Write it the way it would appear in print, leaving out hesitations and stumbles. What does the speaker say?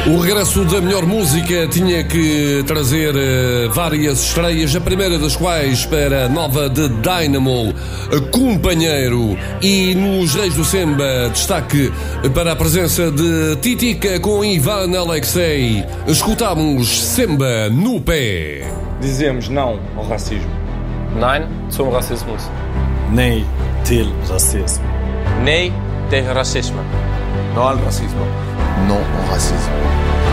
O regresso da melhor música tinha que trazer várias estreias, a primeira das quais para a nova de Dynamo, Companheiro. E nos Reis do Semba, destaque para a presença de Titica com Ivan Alexei. Escutamos Semba no pé. Dizemos não ao racismo. Nein zum Rassismus. Nee til racisme. Nee tegen racisme. No al racismo. Non au racisme.